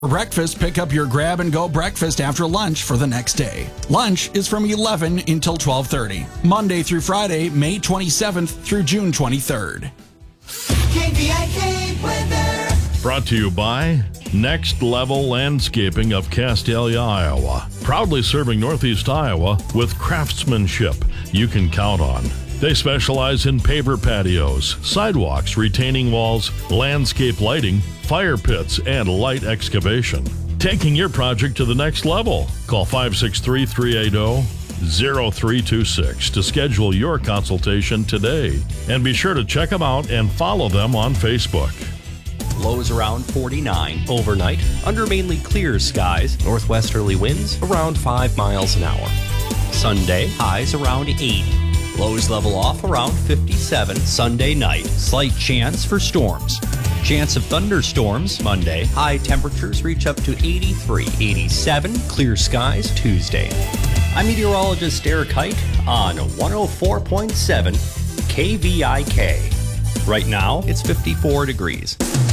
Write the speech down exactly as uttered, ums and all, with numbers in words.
For breakfast, pick up your grab-and-go breakfast after lunch for the next day. Lunch is from eleven until twelve thirty, Monday through Friday, May twenty-seventh through June twenty-third. K V I K weather. Brought to you by Next Level Landscaping of Castalia, Iowa. Proudly serving Northeast Iowa with craftsmanship you can count on. They specialize in paver patios, sidewalks, retaining walls, landscape lighting, fire pits, and light excavation. Taking your project to the next level. Call five six three, three eight zero, zero three two six to schedule your consultation today. And be sure to check them out and follow them on Facebook. Lows around forty-nine overnight, under mainly clear skies, northwesterly winds around five miles an hour. Sunday, highs around eighty. Lows level off around fifty-seven Sunday night. Slight chance for storms. Chance of thunderstorms Monday. High temperatures reach up to eighty-three. eighty-seven, clear skies Tuesday. I'm meteorologist Eric Height on one oh four point seven K V I K. Right now, it's fifty-four degrees.